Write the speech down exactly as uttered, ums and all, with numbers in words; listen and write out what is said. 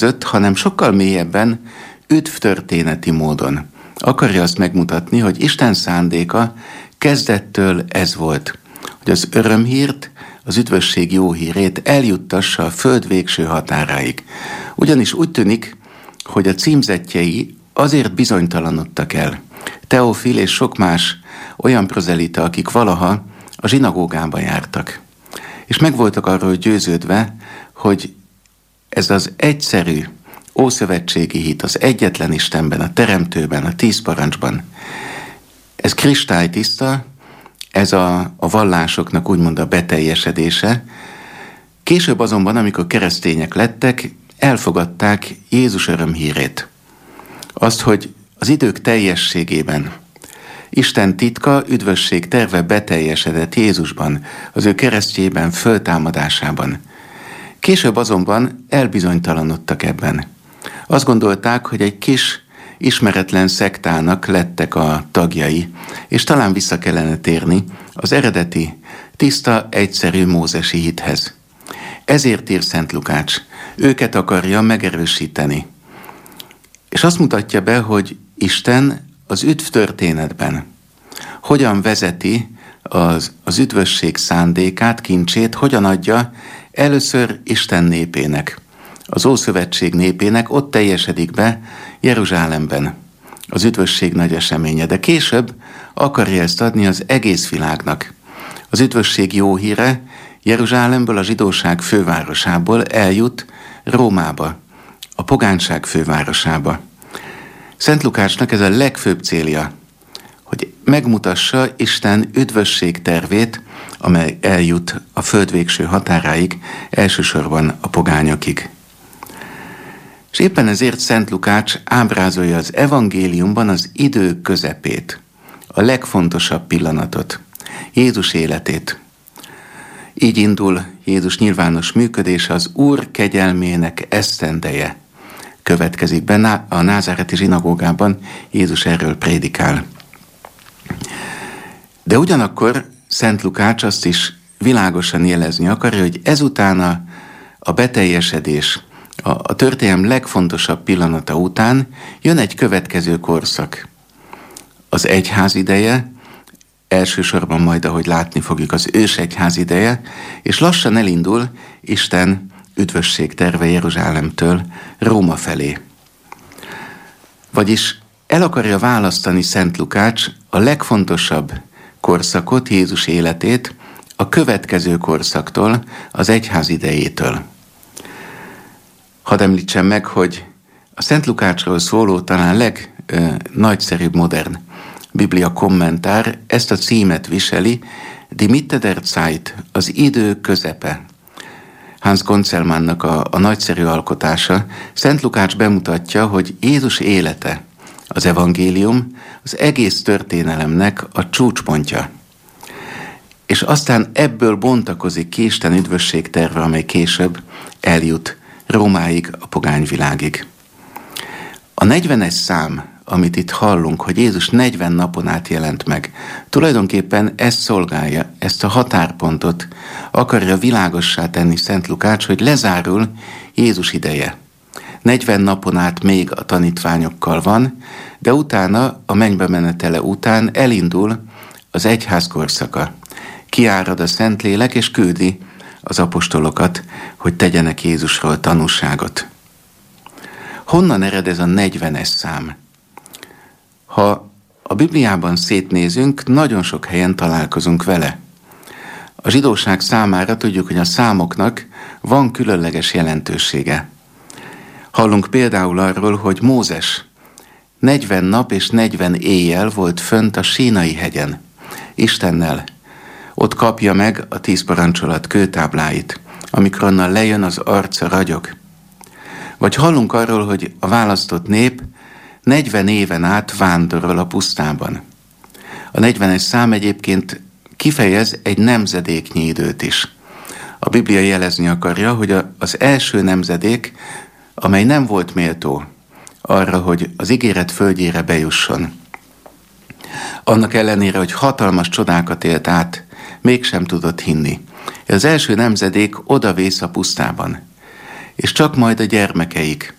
hanem sokkal mélyebben, üdvtörténeti módon akarja azt megmutatni, hogy Isten szándéka kezdettől ez volt, hogy az örömhírt, az üdvösség jó hírét eljuttassa a föld végső határáig. Ugyanis úgy tűnik, hogy a címzettjei azért bizonytalanodtak el. Teofil és sok más olyan prozelita, akik valaha a zsinagógába jártak. És meg voltak arról győződve, hogy ez az egyszerű, ószövetségi hit az egyetlen Istenben, a Teremtőben, a tíz parancsban, ez kristálytiszta, ez a, a vallásoknak úgymond a beteljesedése. Később azonban, amikor keresztények lettek, elfogadták Jézus örömhírét. Azt, hogy az idők teljességében Isten titka, üdvösség terve beteljesedett Jézusban, az ő keresztjében, föltámadásában. Később azonban elbizonytalanodtak ebben. Azt gondolták, hogy egy kis, ismeretlen szektának lettek a tagjai, és talán vissza kellene térni az eredeti, tiszta, egyszerű mózesi hithez. Ezért ír Szent Lukács, őket akarja megerősíteni. És azt mutatja be, hogy Isten az üdv történetben hogyan vezeti az, az üdvösség szándékát, kincsét, hogyan adja először Isten népének, az Ószövetség népének, ott teljesedik be Jeruzsálemben az üdvösség nagy eseménye, de később akarja ezt adni az egész világnak. Az üdvösség jó híre Jeruzsálemből, a zsidóság fővárosából eljut Rómába, a pogányság fővárosába. Szent Lukácsnak ez a legfőbb célja, hogy megmutassa Isten üdvösség tervét, amely eljut a föld végső határáig, elsősorban a pogányokig. És éppen ezért Szent Lukács ábrázolja az evangéliumban az idő közepét, a legfontosabb pillanatot, Jézus életét. Így indul Jézus nyilvános működése, az Úr kegyelmének esztendeje következik be. A názáreti zsinagógában Jézus erről prédikál. De ugyanakkor Szent Lukács azt is világosan jelezni akarja, hogy ezután a, a beteljesedés, a, a történelem legfontosabb pillanata után jön egy következő korszak. Az egyház ideje, elsősorban majd, ahogy látni fogjuk, az ősegyház ideje, és lassan elindul Isten üdvösség terve Jeruzsálemtől Róma felé. Vagyis el akarja választani Szent Lukács a legfontosabb korszakot, Jézus életét a következő korszaktól, az egyház idejétől. Hadd említsem meg, hogy a Szent Lukácsról szóló talán legnagyszerűbb modern Biblia kommentár ezt a címet viseli, Die Mitte der Zeit, az idő közepe. Hans Gonzelmannnak a, a nagyszerű alkotása. Szent Lukács bemutatja, hogy Jézus élete, az evangélium, az egész történelemnek a csúcspontja. És aztán ebből bontakozik ki Isten üdvösség terve, amely később eljut Rómáig, a pogányvilágig. A negyvenes szám, amit itt hallunk, hogy Jézus negyven napon át jelent meg, tulajdonképpen ezt szolgálja, ezt a határpontot akarja világossá tenni Szent Lukács, hogy lezárul Jézus ideje. negyven napon át még a tanítványokkal van, de utána, a mennybe menetele után elindul az egyház korszaka. Kiárad a Szentlélek, és küldi az apostolokat, hogy tegyenek Jézusról tanúságot. Honnan ered ez a negyvenes szám? Ha a Bibliában szétnézünk, nagyon sok helyen találkozunk vele. A zsidóság számára tudjuk, hogy a számoknak van különleges jelentősége. Hallunk például arról, hogy Mózes negyven nap és negyven éjjel volt fönt a Sínai hegyen, Istennel. Ott kapja meg a tíz parancsolat kőtábláit, amikor onnan lejön, az arca ragyog. Vagy hallunk arról, hogy a választott nép negyven éven át vándorol a pusztában. A negyvenes szám egyébként kifejez egy nemzedéknyi időt is. A Biblia jelezni akarja, hogy az első nemzedék, amely nem volt méltó arra, hogy az ígéret földjére bejusson. Annak ellenére, hogy hatalmas csodákat élt át, mégsem tudott hinni. Az első nemzedék odavész a pusztában. és csak majd a gyermekeik,